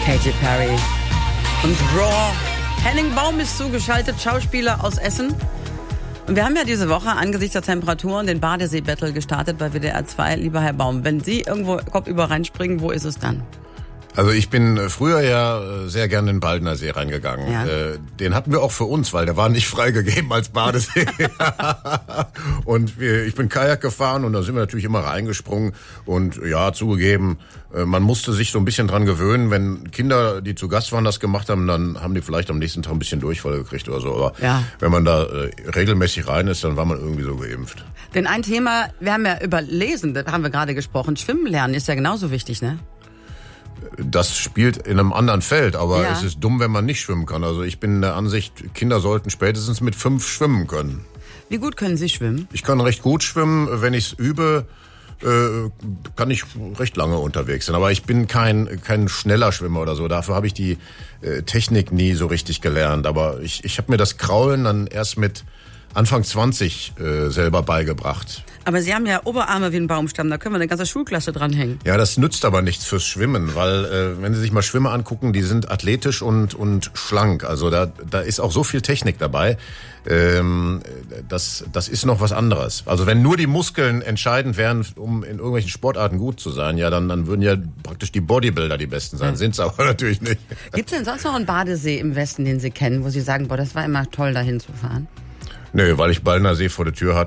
Katy Perry und Raw. Henning Baum ist zugeschaltet, Schauspieler aus Essen. Und wir haben ja diese Woche angesichts der Temperaturen den Badesee-Battle gestartet bei WDR 2. Lieber Herr Baum, wenn Sie irgendwo kopfüber reinspringen, wo ist es dann? Also ich bin früher ja sehr gerne in den Baldner See reingegangen. Ja. Den hatten wir auch für uns, weil der war nicht freigegeben als Badesee. Und ich bin Kajak gefahren und da sind wir natürlich immer reingesprungen. Und ja, zugegeben, man musste sich so ein bisschen dran gewöhnen. Wenn Kinder, die zu Gast waren, das gemacht haben, dann haben die vielleicht am nächsten Tag ein bisschen Durchfall gekriegt oder so. Aber wenn man da regelmäßig rein ist, dann war man irgendwie so geimpft. Denn ein Thema, wir haben ja über Lesen, da haben wir gerade gesprochen. Schwimmen lernen ist ja genauso wichtig, ne? Das spielt in einem anderen Feld, aber es ist dumm, wenn man nicht schwimmen kann. Also ich bin der Ansicht, Kinder sollten spätestens mit 5 schwimmen können. Wie gut können Sie schwimmen? Ich kann recht gut schwimmen. Wenn ich es übe, kann ich recht lange unterwegs sein. Aber ich bin kein schneller Schwimmer oder so. Dafür habe ich die Technik nie so richtig gelernt. Aber ich habe mir das Kraulen dann erst mit Anfang 20 selber beigebracht. Aber Sie haben ja Oberarme wie ein Baumstamm, da können wir eine ganze Schulklasse dranhängen. Ja, das nützt aber nichts fürs Schwimmen, weil wenn Sie sich mal Schwimmer angucken, die sind athletisch und schlank. Also da ist auch so viel Technik dabei. Das ist noch was anderes. Also wenn nur die Muskeln entscheidend wären, um in irgendwelchen Sportarten gut zu sein, ja, dann würden ja praktisch die Bodybuilder die Besten sein. Sind's aber natürlich nicht. Gibt's denn sonst noch einen Badesee im Westen, den Sie kennen, wo Sie sagen, boah, das war immer toll, dahin zu fahren? Nö, weil ich Baldner See vor der Tür hatte.